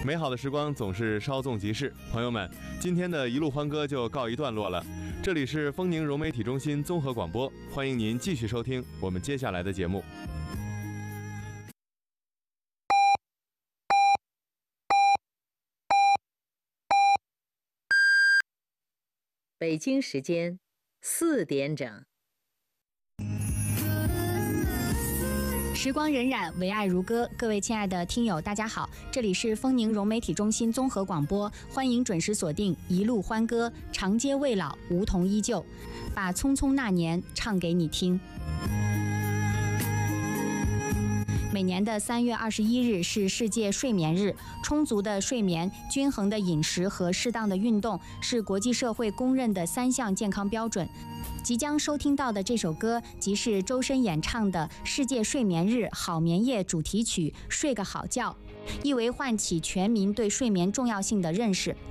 美好的时光总是稍纵即逝，朋友们，今天的一路欢歌就告一段落了。这里是丰宁融媒体中心综合广播，欢迎您继续收听我们接下来的节目。 北京时间4点整。 时光荏苒，唯爱如歌。各位亲爱的听友，大家好，这里是丰宁融媒体中心综合广播，欢迎准时锁定一路欢歌，长街未老，梧桐依旧，把匆匆那年唱给你听。每年的3月21日是世界睡眠日，充足的睡眠、均衡的饮食和适当的运动是国际社会公认的3项健康标准。即将收听到的这首歌，即是周深演唱的世界睡眠日好眠夜主题曲《睡个好觉》，意为唤起全民对睡眠重要性的认识。